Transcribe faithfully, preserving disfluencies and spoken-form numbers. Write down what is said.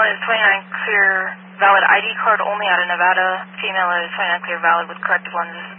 is twenty-nine clear, valid I D card only out of Nevada. Female is twenty-nine clear, valid with corrective lenses.